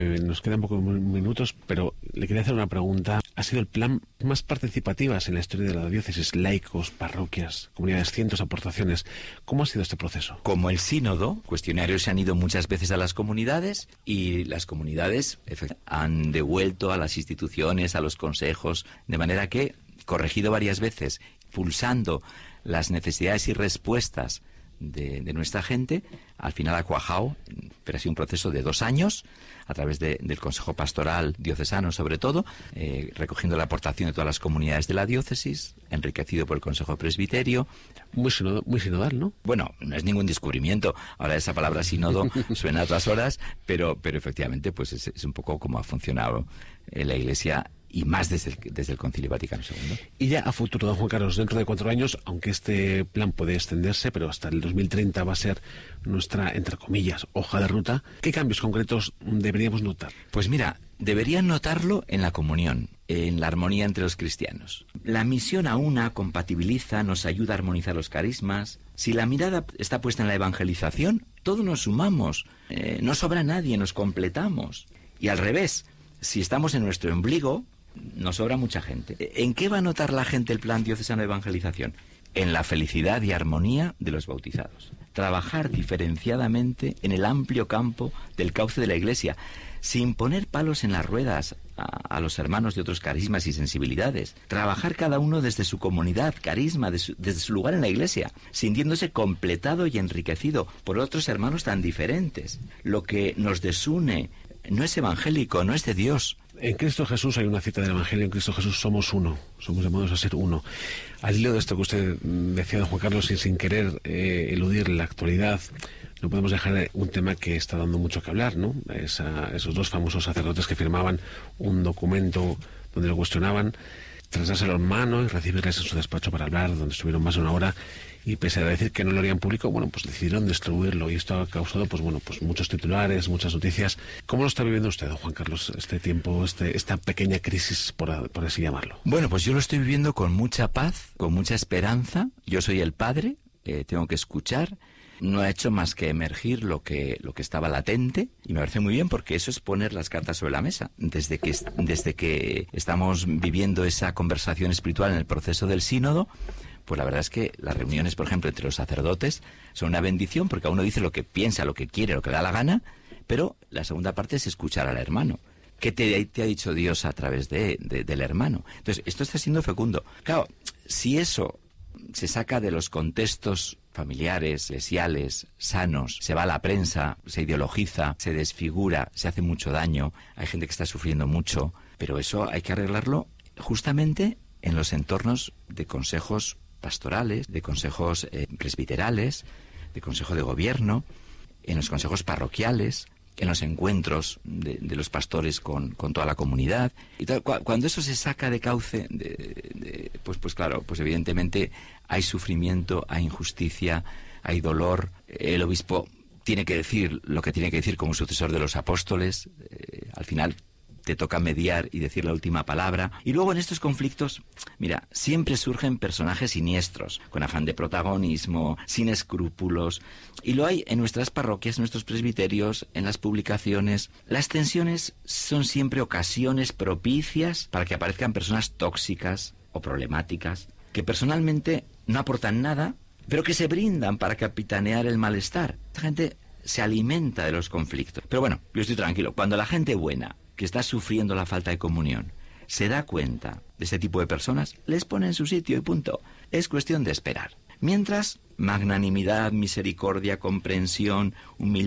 Nos quedan pocos minutos, pero le quería hacer una pregunta. ¿Ha sido el plan más participativas en la historia de la diócesis? Laicos, parroquias, comunidades, cientos aportaciones. ¿Cómo ha sido este proceso? Como el sínodo, cuestionarios se han ido muchas veces a las comunidades y las comunidades han devuelto a las instituciones, a los consejos, de manera que, corregido varias veces, pulsando las necesidades y respuestas de nuestra gente, al final ha cuajado, pero ha sido un proceso de 2 años, a través del Consejo Pastoral Diocesano sobre todo, recogiendo la aportación de todas las comunidades de la diócesis, enriquecido por el Consejo Presbiterio. Muy sinodal, ¿no? Bueno, no es ningún descubrimiento. Ahora esa palabra sínodo suena a otras horas, pero efectivamente pues es un poco como ha funcionado la Iglesia, y más desde el Concilio Vaticano II. Y ya a futuro, don Juan Carlos, dentro de 4 años, aunque este plan puede extenderse, pero hasta el 2030 va a ser nuestra, entre comillas, hoja de ruta, ¿qué cambios concretos deberíamos notar? Pues mira, deberían notarlo en la comunión, en la armonía entre los cristianos. La misión a una compatibiliza, nos ayuda a armonizar los carismas. Si la mirada está puesta en la evangelización, todos nos sumamos, no sobra nadie, nos completamos. Y al revés, si estamos en nuestro ombligo, nos sobra mucha gente. ¿En qué va a notar la gente el plan diocesano de evangelización? En la felicidad y armonía de los bautizados. Trabajar diferenciadamente en el amplio campo del cauce de la Iglesia, sin poner palos en las ruedas a los hermanos de otros carismas y sensibilidades. Trabajar cada uno desde su comunidad, carisma, desde su lugar en la Iglesia, sintiéndose completado y enriquecido por otros hermanos tan diferentes. Lo que nos desune no es evangélico, no es de Dios. En Cristo Jesús hay una cita del Evangelio, en Cristo Jesús somos uno, somos llamados a ser uno. Al hilo de esto que usted decía, don Juan Carlos, y sin querer eludir la actualidad, no podemos dejar un tema que está dando mucho que hablar, ¿no? Esos 2 famosos sacerdotes que firmaban un documento donde lo cuestionaban, tras dárselo en mano y recibirles en su despacho para hablar, donde estuvieron más de 1 hora, y pese a decir que no lo harían público, bueno, pues decidieron distribuirlo, y esto ha causado, pues bueno, pues muchos titulares, muchas noticias. ¿Cómo lo está viviendo usted, don Juan Carlos, este tiempo, esta pequeña crisis, por así llamarlo? Bueno, pues yo lo estoy viviendo con mucha paz, con mucha esperanza. Yo soy el padre, tengo que escuchar. No ha hecho más que emergir lo que estaba latente, y me parece muy bien, porque eso es poner las cartas sobre la mesa. Desde que estamos viviendo esa conversación espiritual en el proceso del sínodo, pues la verdad es que las reuniones, por ejemplo, entre los sacerdotes son una bendición, porque cada uno dice lo que piensa, lo que quiere, lo que le da la gana, pero la segunda parte es escuchar al hermano. ¿Qué te ha dicho Dios a través del hermano? Entonces, esto está siendo fecundo. Claro, si eso se saca de los contextos familiares, eclesiales, sanos, se va a la prensa, se ideologiza, se desfigura, se hace mucho daño, hay gente que está sufriendo mucho, pero eso hay que arreglarlo justamente en los entornos de consejos pastorales, de consejos presbiterales, de consejo de gobierno, en los consejos parroquiales, en los encuentros de los pastores con toda la comunidad. Y tal, cuando eso se saca de cauce, pues claro, pues evidentemente hay sufrimiento, hay injusticia, hay dolor. El obispo tiene que decir lo que tiene que decir como sucesor de los apóstoles. Al final te toca mediar y decir la última palabra. Y luego en estos conflictos, mira, siempre surgen personajes siniestros, con afán de protagonismo, sin escrúpulos. Y lo hay en nuestras parroquias, en nuestros presbiterios, en las publicaciones. Las tensiones son siempre ocasiones propicias para que aparezcan personas tóxicas o problemáticas, que personalmente no aportan nada, pero que se brindan para capitanear el malestar. Esta gente se alimenta de los conflictos. Pero bueno, yo estoy tranquilo. Cuando la gente buena, que está sufriendo la falta de comunión, se da cuenta de este tipo de personas, les pone en su sitio y punto. Es cuestión de esperar. Mientras, magnanimidad, misericordia, comprensión, humildad,